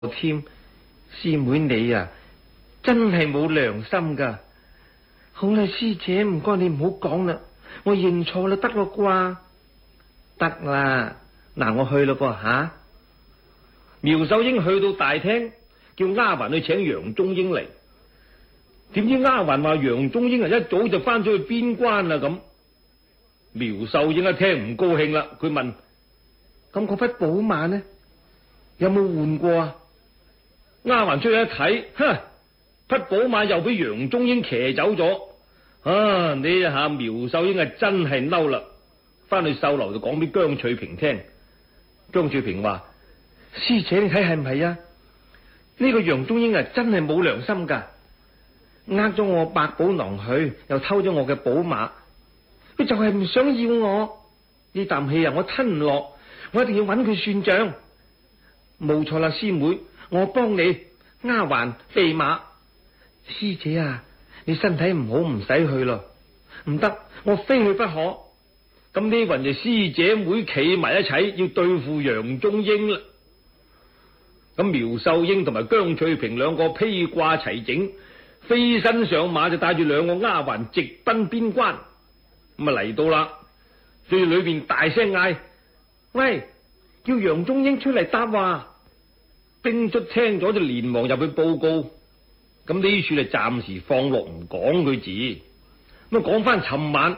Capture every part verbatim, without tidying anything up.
添。師妹你啊，真係冇良心噶。好啦，師姐唔該你唔好講啦，我認錯啦，得咯啩？得啦，嗱我去咯噃吓。苗秀英去到大廳，叫丫鬟去請楊中英嚟。點知丫鬟話楊中英啊一早就翻咗去邊關啦咁。苗秀英一聽唔高興啦，佢問：咁嗰匹寶馬呢？有冇換過啊？丫鬟出去一睇，哼，匹寶馬又俾楊中英騎走咗。啊！呢一下苗秀英啊真係嬲啦，翻去秀樓就講俾姜翠萍聽。姜翠萍話：師姐你睇係唔係啊？呢個楊中英啊真係冇良心噶，呃咗我百寶囊去，又偷咗我嘅寶馬，佢就係唔想要我呢啖氣啊！我吞唔落，我一定要揾佢算賬。冇錯啦，師妹，我幫你丫鬟備馬。師姐啊，你身體唔好，唔使去咯。唔得，我非去不可。咁呢云就師姐妹企埋一齊，要對付楊中英啦。咁苗秀英同埋姜翠萍兩個披掛齊整，飛身上馬就帶住兩個丫鬟直奔邊關。咁啊嚟到啦，對裏邊大聲嗌：喂，叫楊中英出嚟答話。兵卒聽咗就連忙入去報告。咁呢處就暫時放落唔講佢字。咁啊講翻尋晚，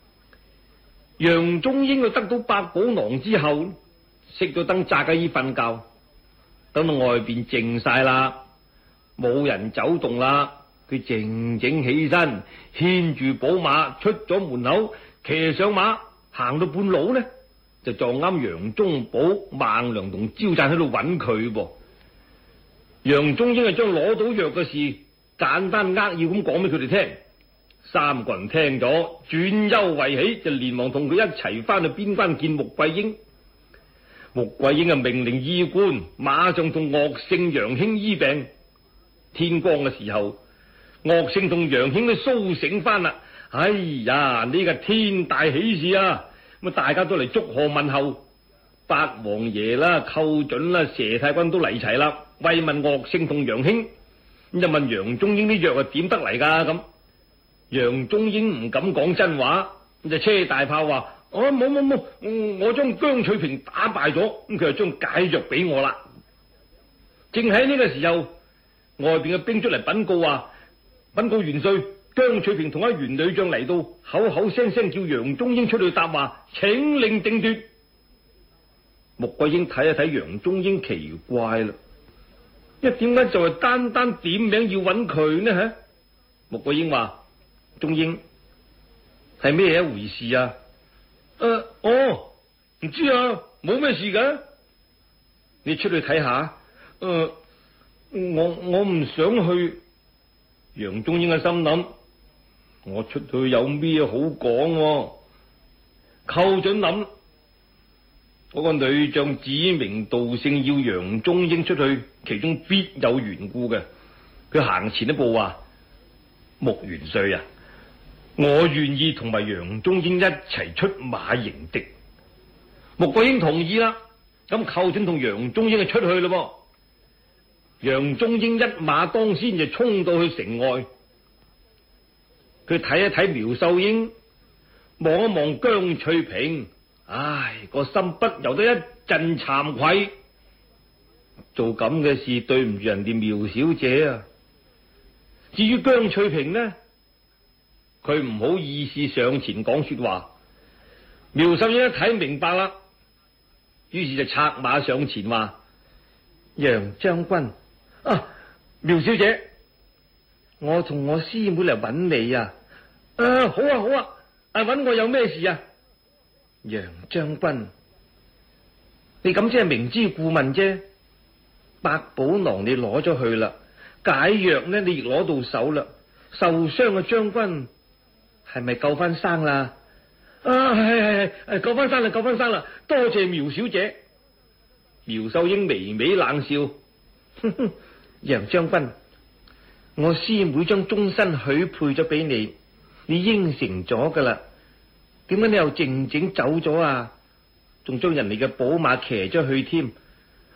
楊中英佢得到百寶囊之後，熄咗燈，扎緊衣瞓覺。等到外邊靜晒啦，冇人走動啦，佢靜靜起身，牽住寶馬出咗門口，騎上馬行到半路呢，就撞啱楊中寶、孟良同焦贊喺度揾佢噃。楊中英係將攞到藥嘅事簡單扼要咁講俾佢哋聽，三個人聽咗轉憂為喜，就連忙同佢一齊翻去邊關見穆桂英。穆桂英啊命令醫官馬上同岳勝、楊興醫病。天光嘅時候，岳勝同楊興都蘇醒翻啦。哎呀，呢個天大喜事啊！咁大家都嚟祝賀問候，八王爺啦、寇準啦、佘太君都嚟齊啦。慰問岳勝同楊興，咁就問楊中英啲藥係點得嚟噶？咁楊中英唔敢講真話，咁就車大炮話：哦，冇冇冇，我將姜翠萍打敗咗，咁佢就將解藥俾我啦。正喺呢個時候，外邊嘅兵出嚟稟告話：稟告元帥，姜翠萍同一員女將嚟到，口口聲聲叫楊中英出去答話，請令定奪。穆桂英睇一睇楊中英，奇怪啦。一點解就係單單點名要揾佢呢？吓，穆桂英話：中英係咩一回事啊？誒、呃，哦，唔知啊，冇咩事噶。你出去睇下。誒、呃，我我唔想去。楊中英嘅心諗：我出去有咩好講、啊？寇準諗。嗰個女將指名道姓要楊中英出去，其中必有緣故嘅。佢行前一步話：穆元帥啊，我願意同埋楊中英一齊出馬迎敵。穆桂英同意啦。咁寇準同楊中英就出去咯。楊中英一馬當先就衝到去城外。佢睇一睇苗秀英，望一望姜翠萍。唉，個心不由得一陣慚愧，做咁嘅事對唔住人哋苗小姐啊。至於姜翠萍呢，佢唔好意思上前講說話。苗秀英一睇明白啦，於是就策馬上前話：楊將軍啊，苗小姐，我同我師妹嚟揾你啊。啊，好啊好啊，啊揾我有咩事啊？楊將軍，你咁即係明知故問啫。百寶囊你攞咗去啦，解藥呢你亦攞到手啦。受傷嘅將軍係咪救翻生啦？啊，係係係，救翻生啦，救翻生啦！多謝苗小姐。苗秀英微微冷笑：哼哼，楊將軍，我師妹將終身許配咗俾你，你應承咗噶啦。點解你又靜靜走咗啊？仲將人哋嘅寶馬騎咗去添？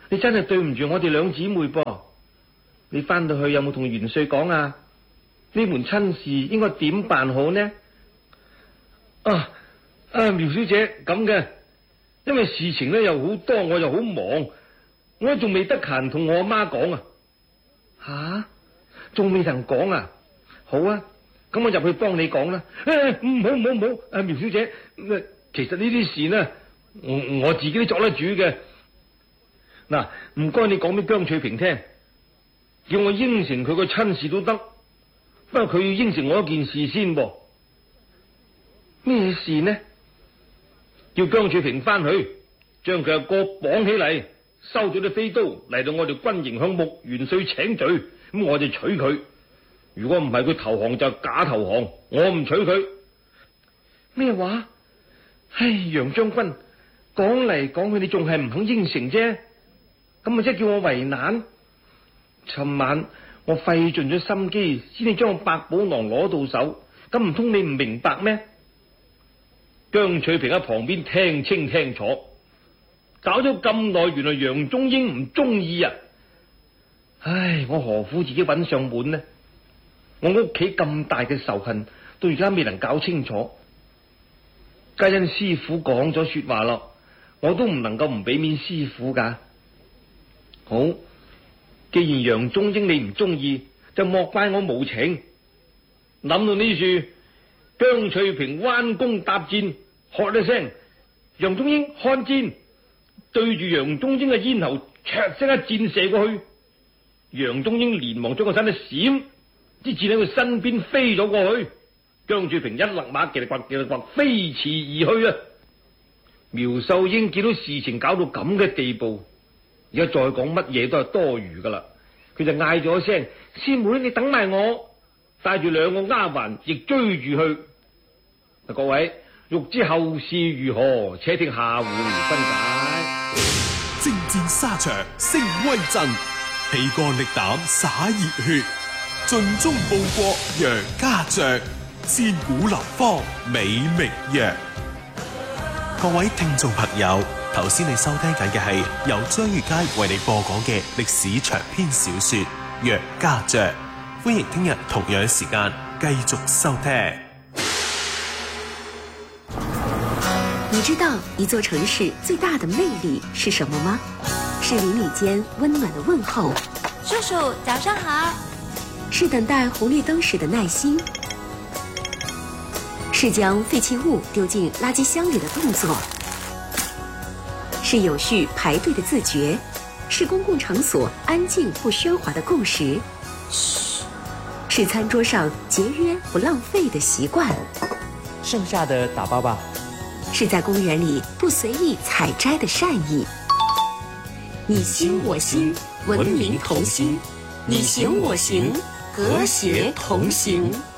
你真係對唔住我哋兩姊妹噃。你翻到去有冇同元帥講啊？呢門親事應該點辦好呢？啊啊，苗小姐咁嘅，因為事情咧又好多，我又好忙，我仲未得閒同我阿媽講啊。吓，仲未能講啊？好啊，咁我入去幫你講啦。誒，唔好唔好唔好，阿苗小姐，其實呢啲事呢，我我自己都作得主嘅。嗱，唔該你講俾姜翠萍聽，叫我應承佢個親事都得，不過佢要應承我一件事先噃。咩事呢？叫姜翠萍翻去，將佢阿哥綁起嚟，收咗啲飛刀嚟到我哋軍營向穆元帥請罪，咁我就娶佢。如果唔係佢投降就假投降，我唔娶佢。咩話？唉，楊將軍講嚟講去，你仲係唔肯應承啫？咁咪即係叫我為難。尋晚我費盡咗心機，先至將個百寶囊攞到手，咁唔通你唔明白咩？姜翠萍喺旁邊聽清聽楚，搞咗咁耐，原來楊中英唔中意啊！唉，我何苦自己揾上門呢？我屋企咁大嘅仇恨，到而家未能搞清楚。皆因師傅講咗說話咯，我都唔能夠唔俾面師傅噶。好，既然楊中英你唔中意，就莫怪我無情。諗到呢處，姜翠萍彎弓搭箭，喝一聲：楊中英看箭！對住楊中英嘅咽喉，唰聲一箭射過去。楊中英連忙將個身一閃，啲箭喺佢身邊飛咗過去。姜翠萍一勒馬，極力掘極力掘，飛馳而去啊！苗秀英見到事情搞到咁嘅地步，而家再講乜嘢都係多餘噶啦。佢就嗌咗一聲：師妹，你等埋我，帶住兩個丫鬟亦追住去。各位欲知後事如何，且聽下回分解。 征戰沙場聲威震，氣幹力膽灑熱血，盡忠報國楊家將，千古流芳美名揚。各位聽眾朋友，頭先你收聽緊嘅係由張月佳為你播講嘅歷史長篇小說《楊家將》，歡迎聽日同樣時間繼續收聽。 你知道一座城市最大的魅力是什麼嗎？是鄰里間溫暖的問候， 叔叔早上好， 是等待紅綠燈時的耐心，是將廢棄物丟進垃圾箱裡的動作，是有序排隊的自覺，是公共場所安靜不喧嘩的共識，噓，是餐桌上節約不浪費的習慣， 剩下的打包吧， 是在公園裡不隨意採摘的善意。你心我心，文明同心；你行我行，和諧同行。